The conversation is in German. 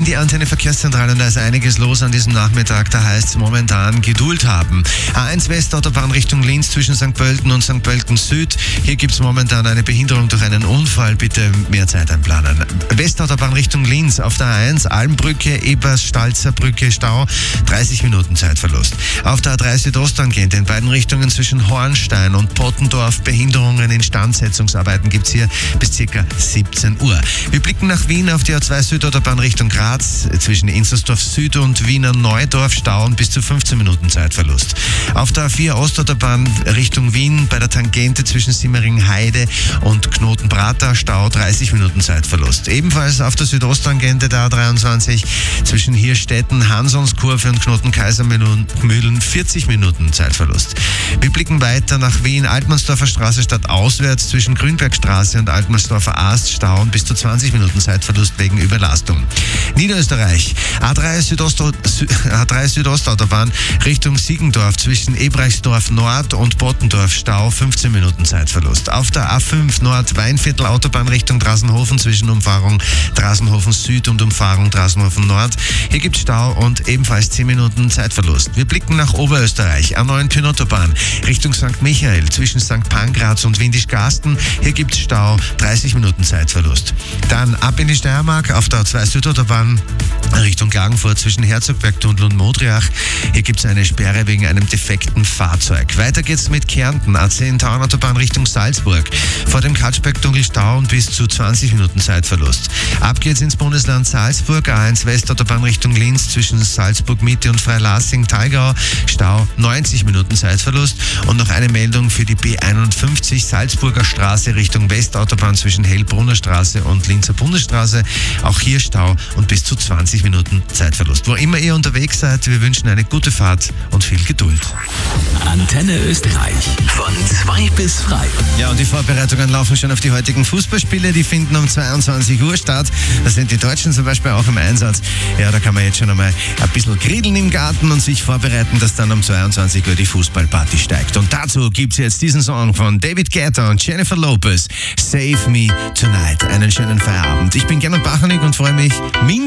die Antenne Verkehrszentrale und da ist einiges los an diesem Nachmittag. Da heißt es momentan Geduld haben. A1 Westautobahn Richtung Linz zwischen St. Pölten und St. Pölten Süd. Hier gibt es momentan eine Behinderung durch einen Unfall. Bitte mehr Zeit einplanen. Westautobahn Richtung Linz auf der A1 Almbrücke, Ebers-Stalzer Brücke, Stau, 30 Minuten Zeitverlust. Auf der A3 Südosttangente in beiden Richtungen zwischen Hornstein und Pottendorf Behinderungen, Instandsetzungsarbeiten gibt es hier bis ca. 17 Uhr. Wir blicken nach Wien auf die A2 Südautobahn Richtung Graz zwischen Inzersdorf Süd und Wiener Neudorf, Stau und bis zu 15 Minuten Zeitverlust. Auf der A4 Ostautobahn Richtung Wien bei der Tangente zwischen Simmering-Heide und Knoten-Prater, Stau, 30 Minuten Zeitverlust. Ebenfalls auf der Südosttangente der A23 zwischen Hirstetten, Hansonskurve und Knoten-Kaisermühlen, 40 Minuten Zeitverlust. Wir blicken weiter nach Wien, Altmannsdorfer Straße stadtauswärts zwischen Grünbergstraße und Altmannsdorfer Ast, Stau und bis zu 20 Minuten Zeitverlust wegen Überlastung. Niederösterreich, A3 Südostautobahn Richtung Siegendorf zwischen Ebrechtsdorf Nord und Bottendorf, Stau, 15 Minuten Zeitverlust. Auf der A5 Nord-Weinviertel Autobahn Richtung Drasenhofen zwischen Umfahrung Drasenhofen Süd und Umfahrung Drasenhofen Nord. Hier gibt es Stau und ebenfalls 10 Minuten Zeitverlust. Wir blicken nach Oberösterreich, A9 Pynotorbahn Richtung St. Michael zwischen St. Pankraz und Windischgarsten. Hier gibt es Stau, 30 Minuten Zeitverlust. Dann ab in die Steiermark auf der A2 Südautobahn Richtung Klagenfurt zwischen Herzogbergtunnel und Modriach. Hier gibt es eine Sperre wegen einem defekten Fahrzeug. Weiter geht's mit Kärnten, A10 Tauernautobahn Richtung Salzburg. Vor dem Katschbergtunnel Stau und bis zu 20 Minuten Zeitverlust. Ab geht's ins Bundesland Salzburg, A1 Westautobahn Richtung Linz zwischen Salzburg Mitte und Freilassing-Thalgau. Stau, 90 Minuten Zeitverlust. Und noch eine Meldung für die B51 Salzburger Straße Richtung Westautobahn zwischen Hellbrunner Straße und Linzer Bundesstraße. Auch hier Stau und bis zu 20 Minuten Zeitverlust. Wo immer ihr unterwegs seid, wir wünschen eine gute Fahrt und viel Geduld. Antenne Österreich von 2 bis frei. Ja, und die Vorbereitungen laufen schon auf die heutigen Fußballspiele. Die finden um 22 Uhr statt. Da sind die Deutschen zum Beispiel auch im Einsatz. Ja, da kann man jetzt schon einmal ein bisschen grillen im Garten und sich vorbereiten, dass dann um 22 Uhr die Fußballparty steigt. Und dazu gibt es jetzt diesen Song von David Guetta und Jennifer Lopez, Save Me Tonight. Einen schönen Feierabend. Ich bin Gernot Bachanik und freue mich